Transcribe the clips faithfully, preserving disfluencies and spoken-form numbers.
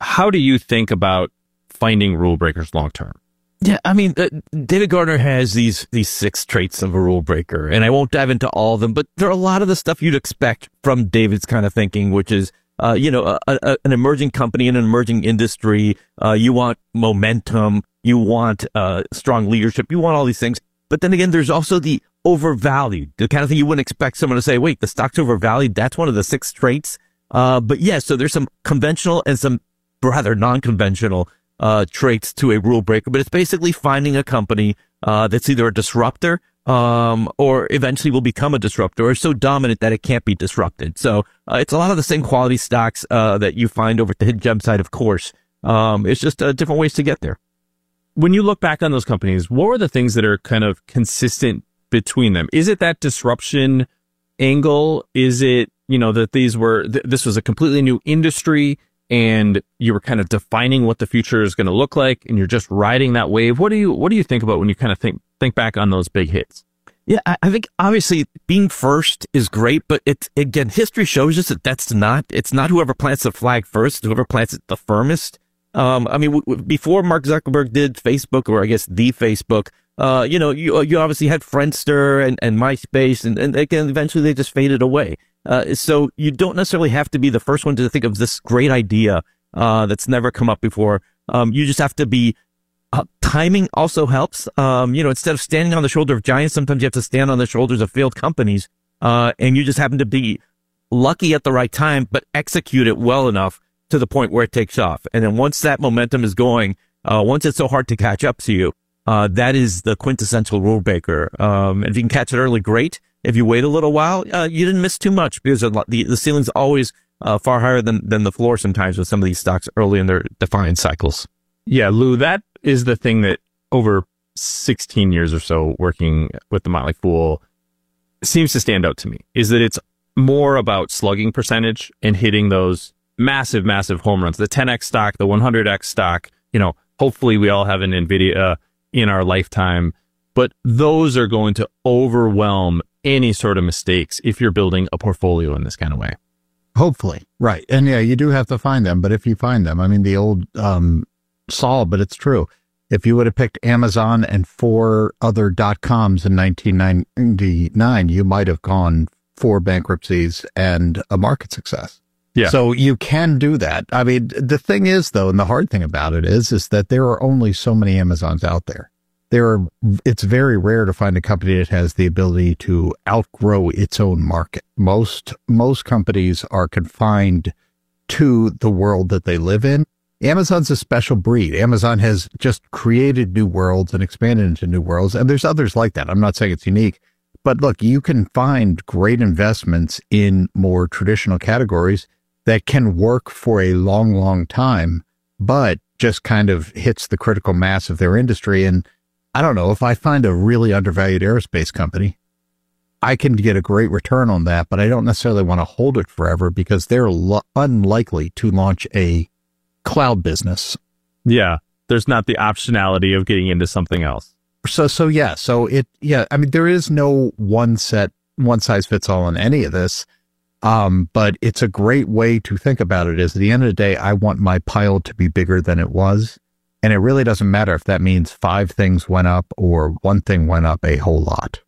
how do you think about finding rule breakers long term? Yeah, I mean, uh, David Gardner has these these six traits of a rule breaker, and I won't dive into all of them, but there are a lot of the stuff you'd expect from David's kind of thinking, which is, uh, you know, a, a, an emerging company in an emerging industry. Uh, you want momentum, you want uh, strong leadership, you want all these things. But then again, there's also the overvalued, the kind of thing you wouldn't expect someone to say, wait, the stock's overvalued. That's one of the six traits. Uh, but yeah, so there's some conventional and some rather non-conventional Uh, traits to a rule breaker, but it's basically finding a company uh, that's either a disruptor um, or eventually will become a disruptor, or so dominant that it can't be disrupted. So uh, it's a lot of the same quality stocks uh, that you find over at the Hidden Gem side, of course. Um, it's just uh, different ways to get there. When you look back on those companies, what were the things that are kind of consistent between them? Is it that disruption angle? Is it, you know, that these were, th- this was a completely new industry and you were kind of defining what the future is going to look like, and you're just riding that wave? What do you what do you think about when you kind of think think back on those big hits? Yeah, I, I think obviously being first is great, but it's, again, history shows us that that's not, it's not whoever plants the flag first, whoever plants it the firmest. Um, I mean, w- w- before Mark Zuckerberg did Facebook, or I guess the Facebook, uh, you know, you you obviously had Friendster and, and MySpace, and, and again, eventually they just faded away. Uh, so you don't necessarily have to be the first one to think of this great idea uh, that's never come up before. Um, you just have to be, uh, timing also helps. Um, you know, instead of standing on the shoulder of giants, sometimes you have to stand on the shoulders of failed companies. Uh, and you just happen to be lucky at the right time, but execute it well enough to the point where it takes off. And then once that momentum is going, uh, once it's so hard to catch up to you, uh, that is the quintessential rule breaker. Um, and if you can catch it early, great. If you wait a little while, uh, you didn't miss too much, because the, the ceiling's always uh, far higher than, than the floor sometimes with some of these stocks early in their defined cycles. Yeah, Lou, that is the thing that over sixteen years or so working with the Motley Fool seems to stand out to me, is that it's more about slugging percentage and hitting those massive, massive home runs. The ten X stock, the one hundred X stock, you know, hopefully we all have an NVIDIA in our lifetime, but those are going to overwhelm any sort of mistakes if you're building a portfolio in this kind of way. Hopefully. Right. And yeah, you do have to find them, but if you find them, I mean, the old um, saw, but it's true. If you would have picked Amazon and four other dot-coms in nineteen ninety-nine, you might have gone four bankruptcies and a market success. Yeah. So you can do that. I mean, the thing is, though, and the hard thing about it is, is that there are only so many Amazons out there. There are, it's very rare to find a company that has the ability to outgrow its own market. Most, most companies are confined to the world that they live in. Amazon's a special breed. Amazon has just created new worlds and expanded into new worlds. And there's others like that. I'm not saying it's unique, but look, you can find great investments in more traditional categories that can work for a long, long time, but just kind of hits the critical mass of their industry. And I don't know, if I find a really undervalued aerospace company, I can get a great return on that, but I don't necessarily want to hold it forever because they're lo- unlikely to launch a cloud business. Yeah. There's not the optionality of getting into something else. So, so yeah, so it, yeah, I mean, there is no one set, one size fits all in any of this. Um, but it's a great way to think about it is at the end of the day, I want my pile to be bigger than it was. And it really doesn't matter if that means five things went up or one thing went up a whole lot.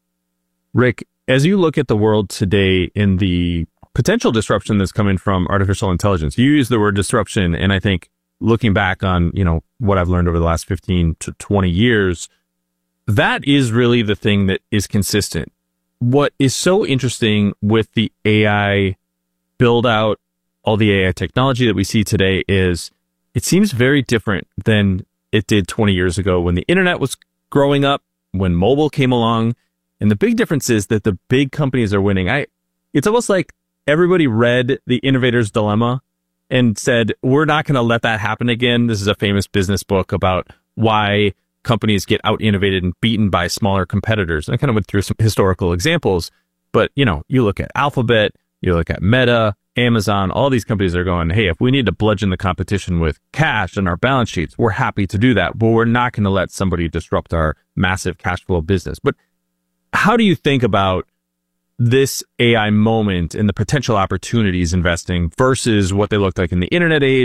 Rick, as you look at the world today in the potential disruption that's coming from artificial intelligence, you use the word disruption. And I think looking back on, you know, what I've learned over the last fifteen to twenty years, that is really the thing that is consistent. What is so interesting with the A I build out, all the A I technology that we see today is it seems very different than it did twenty years ago when the internet was growing up, when mobile came along. And the big difference is that the big companies are winning. I, it's almost like everybody read The Innovator's Dilemma and said, we're not going to let that happen again. This is a famous business book about why companies get out innovated and beaten by smaller competitors. And I kind of went through some historical examples, but you know, you look at Alphabet, you look at Meta, Amazon, all these companies are going, hey, if we need to bludgeon the competition with cash and our balance sheets, we're happy to do that, but we're not going to let somebody disrupt our massive cash flow business. But how do you think about this A I moment and the potential opportunities investing versus what they looked like in the internet age